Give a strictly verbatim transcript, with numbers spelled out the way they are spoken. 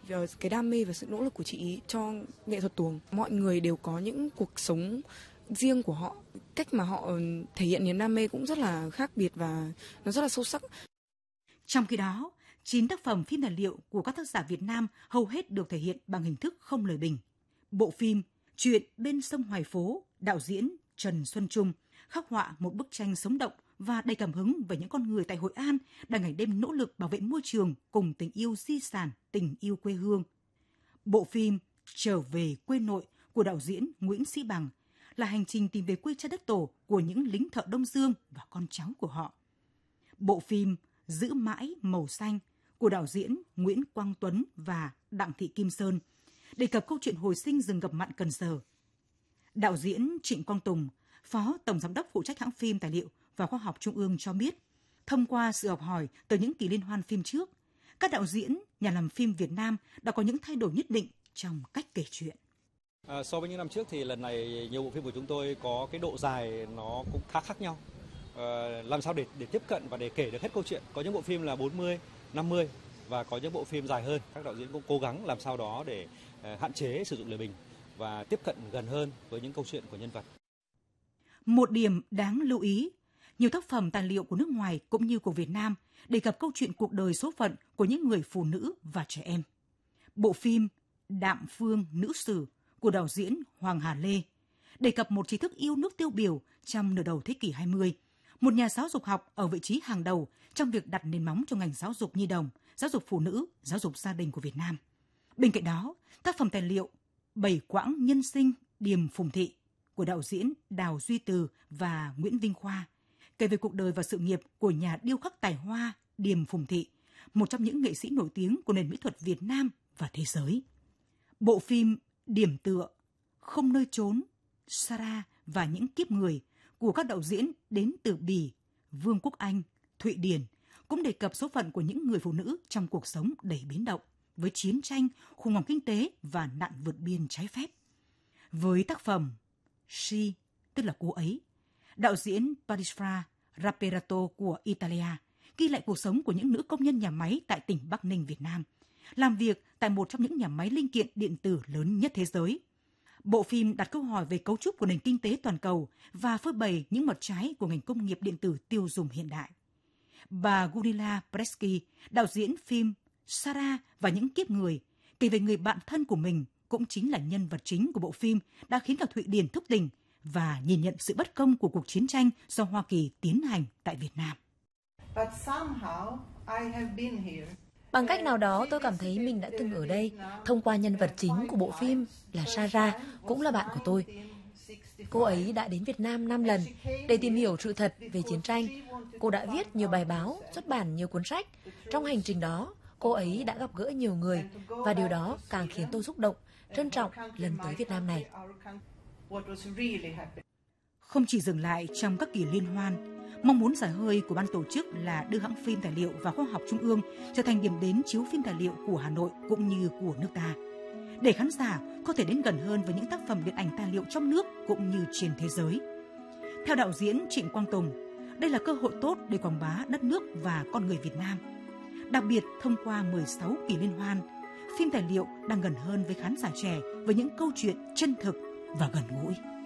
cái đam mê và sự nỗ lực của chị ý cho nghệ thuật tuồng. Mọi người đều có những cuộc sống riêng của họ, cách mà họ thể hiện niềm đam mê cũng rất là khác biệt và nó rất là sâu sắc. Trong khi đó, chín tác phẩm phim tài liệu của các tác giả Việt Nam hầu hết được thể hiện bằng hình thức không lời bình. Bộ phim Chuyện bên sông Hoài phố, đạo diễn Trần Xuân Trung khắc họa một bức tranh sống động và đầy cảm hứng về những con người tại Hội An đang ngày đêm nỗ lực bảo vệ môi trường cùng tình yêu di sản, tình yêu quê hương. Bộ phim Trở về quê nội của đạo diễn Nguyễn Sĩ Bằng là hành trình tìm về quê cha đất tổ của những lính thợ Đông Dương và con cháu của họ. Bộ phim Giữ mãi màu xanh của đạo diễn Nguyễn Quang Tuấn và Đặng Thị Kim Sơn đề cập câu chuyện hồi sinh rừng ngập mặn Cần Giờ. Đạo diễn Trịnh Quang Tùng, Phó Tổng Giám đốc phụ trách hãng phim tài liệu và khoa học Trung ương cho biết, thông qua sự học hỏi từ những kỳ liên hoan phim trước, các đạo diễn, nhà làm phim Việt Nam đã có những thay đổi nhất định trong cách kể chuyện. À, so với những năm trước thì lần này nhiều bộ phim của chúng tôi có cái độ dài nó cũng khá khác nhau. À, làm sao để để tiếp cận và để kể được hết câu chuyện. Có những bộ phim là bốn mươi, năm mươi và có những bộ phim dài hơn. Các đạo diễn cũng cố gắng làm sao đó để uh, hạn chế sử dụng lời bình và tiếp cận gần hơn với những câu chuyện của nhân vật. Một điểm đáng lưu ý, nhiều tác phẩm tài liệu của nước ngoài cũng như của Việt Nam đề cập câu chuyện cuộc đời số phận của những người phụ nữ và trẻ em. Bộ phim Đạm Phương Nữ Sử của đạo diễn Hoàng Hà Lê đề cập một trí thức yêu nước tiêu biểu trong nửa đầu thế kỷ hai mươi, một nhà giáo dục học ở vị trí hàng đầu trong việc đặt nền móng cho ngành giáo dục nhi đồng, giáo dục phụ nữ, giáo dục gia đình của Việt Nam. Bên cạnh đó, tác phẩm tài liệu Bảy quãng nhân sinh Điềm Phùng Thị của đạo diễn Đào Duy Từ và Nguyễn Vinh Khoa kể về cuộc đời và sự nghiệp của nhà điêu khắc tài hoa Điềm Phùng Thị, một trong những nghệ sĩ nổi tiếng của nền mỹ thuật Việt Nam và thế giới. Bộ phim Điểm tựa, Không nơi trốn, Sarah và những kiếp người của các đạo diễn đến từ Bỉ, Vương quốc Anh, Thụy Điển cũng đề cập số phận của những người phụ nữ trong cuộc sống đầy biến động, với chiến tranh, khủng hoảng kinh tế và nạn vượt biên trái phép. Với tác phẩm She, tức là cô ấy, đạo diễn Parisfra Raperato của Italia ghi lại cuộc sống của những nữ công nhân nhà máy tại tỉnh Bắc Ninh, Việt Nam, làm việc tại một trong những nhà máy linh kiện điện tử lớn nhất thế giới. Bộ phim đặt câu hỏi về cấu trúc của nền kinh tế toàn cầu và phơi bày những mặt trái của ngành công nghiệp điện tử tiêu dùng hiện đại. Bà Gunilla Presky, đạo diễn phim Sarah và những kiếp người, kể về người bạn thân của mình cũng chính là nhân vật chính của bộ phim đã khiến cả Thụy Điển thức tỉnh và nhìn nhận sự bất công của cuộc chiến tranh do Hoa Kỳ tiến hành tại Việt Nam. Bằng cách nào đó tôi cảm thấy mình đã từng ở đây thông qua nhân vật chính của bộ phim là Sarah, cũng là bạn của tôi. Cô ấy đã đến Việt Nam năm lần để tìm hiểu sự thật về chiến tranh. Cô đã viết nhiều bài báo, xuất bản nhiều cuốn sách. Trong hành trình đó, cô ấy đã gặp gỡ nhiều người và điều đó càng khiến tôi xúc động, trân trọng lần tới Việt Nam này. Không chỉ dừng lại trong các kỳ liên hoan, mong muốn giải hơi của ban tổ chức là đưa hãng phim tài liệu và khoa học Trung ương trở thành điểm đến chiếu phim tài liệu của Hà Nội cũng như của nước ta, để khán giả có thể đến gần hơn với những tác phẩm điện ảnh tài liệu trong nước cũng như trên thế giới. Theo đạo diễn Trịnh Quang Tùng, đây là cơ hội tốt để quảng bá đất nước và con người Việt Nam. Đặc biệt thông qua mười sáu kỳ liên hoan, phim tài liệu đang gần hơn với khán giả trẻ với những câu chuyện chân thực và gần gũi.